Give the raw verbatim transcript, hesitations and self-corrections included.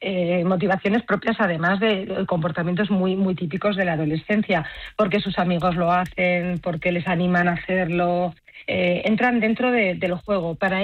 eh, motivaciones propias, además de, de comportamientos muy, muy típicos de la adolescencia, porque sus amigos lo hacen, porque les animan a hacerlo, eh, entran dentro de, del juego. Para